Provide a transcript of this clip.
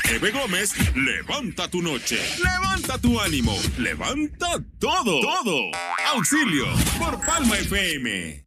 Eve Gómez levanta tu noche, levanta tu ánimo, levanta todo, todo. Auxilio por Palma FM.